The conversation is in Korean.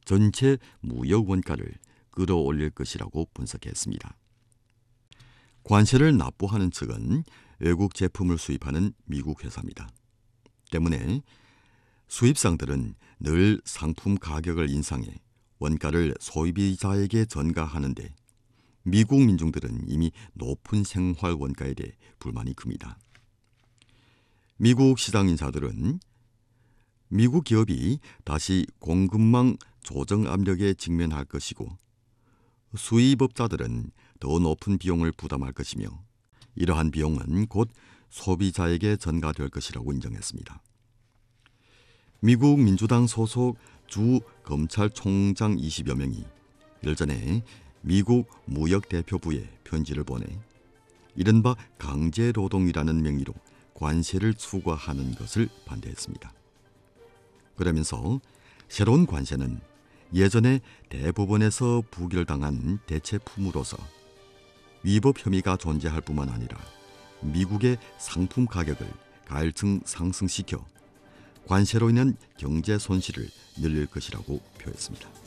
전체 무역 원가를 끌어올릴 것이라고 분석했습니다. 관세를 납부하는 측은 외국 제품을 수입하는 미국 회사입니다. 때문에 수입상들은 늘 상품 가격을 인상해 원가를 소비자에게 전가하는데 미국 민중들은 이미 높은 생활 원가에 대해 불만이 큽니다. 미국 시장 인사들은 미국 기업이 다시 공급망 조정 압력에 직면할 것이고 수입업자들은 더 높은 비용을 부담할 것이며 이러한 비용은 곧 소비자에게 전가될 것이라고 인정했습니다. 미국 민주당 소속 주 검찰총장 20여 명이 일전에 미국 무역대표부에 편지를 보내 이른바 강제노동이라는 명의로 관세를 추가하는 것을 반대했습니다. 그러면서 새로운 관세는 예전에 대법원에서 부결당한 대체품으로서 위법 혐의가 존재할 뿐만 아니라 미국의 상품 가격을 가열층 상승시켜 관세로 인한 경제 손실을 늘릴 것이라고 표했습니다.